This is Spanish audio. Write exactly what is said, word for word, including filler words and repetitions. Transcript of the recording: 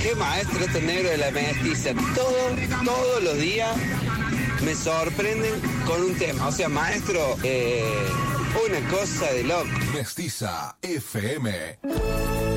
qué maestro este negro de la mestiza. Todo, todos los días me sorprenden con un tema. O sea, maestro, eh, una cosa de loco. Mestiza F M.